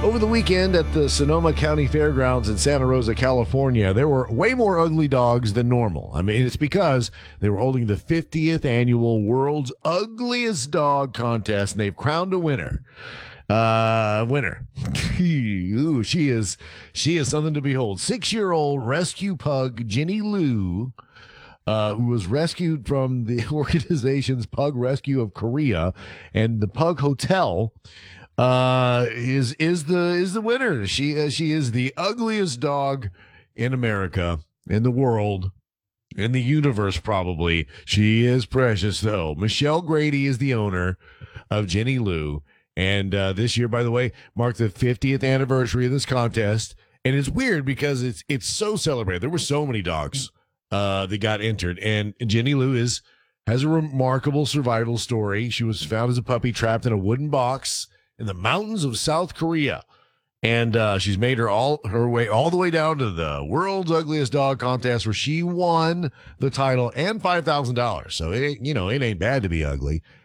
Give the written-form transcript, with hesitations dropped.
Over the weekend at the Sonoma County Fairgrounds in Santa Rosa, California, there were way more ugly dogs than normal. I mean, it's because they were holding the 50th annual World's Ugliest Dog Contest, and they've crowned a winner. Winner. Ooh, she is something to behold. 6-year-old rescue pug Jenny Lou, who was rescued from the organization's Pug Rescue of Korea and the Pug Hotel, is the winner. She is the ugliest dog in America, in the world, in the universe, probably. She is precious, though. Michelle Grady is the owner of Jenny Lou, and this year, by the way, marked the 50th anniversary of this contest. And it's weird because it's so celebrated. There were so many dogs that got entered, and Jenny Lou has a remarkable survival story. She was found as a puppy trapped in a wooden box in the mountains of South Korea. And she's made her way all the way down to the World's Ugliest Dog Contest, where she won the title and $5,000. So it ain't bad to be ugly.